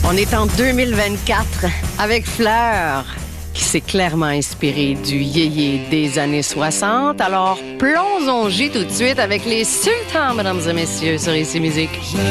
On est en 2024 avec Fleur, qui s'est clairement inspiré du yéyé des années 60. Alors, plongeons-y tout de suite avec les sultans, mesdames et messieurs, sur ICI Musique.